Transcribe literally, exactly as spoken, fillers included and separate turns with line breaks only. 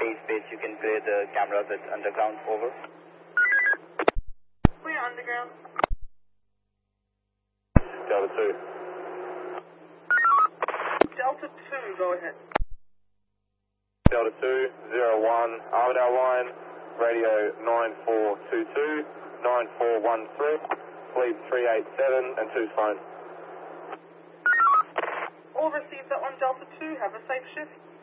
Space base, you can clear the camera that's underground, over.
We're underground.
Delta two.
Delta two, go ahead.
Delta two, zero one, Armadale line, radio nine four two two, nine four one three, sleep three eight seven, and two's phone.
All received that one, Delta two, have a safe shift.